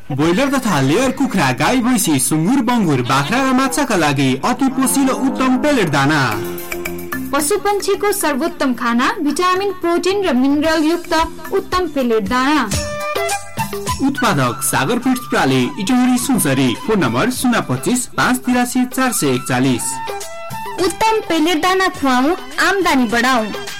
Broiler तथा layer कुखुरा, गाई, भैँसी, सुँगुर, बङ्गुर, बाख्रा र माछाका लागि अति पोषिलो उत्तम पेलेट दाना। पशु पंक्षीको सर्वोत्तम खाना, भिटामिन, प्रोटिन र मिनरल युक्त उत्तम पेलेट दाना। उत्पादक सागर feeds प्राली, Itauri, Sunsari. Phone number 025 583 441। उत्तम पेलेट दाना खुवाऊ, आमदानी बढाऊ।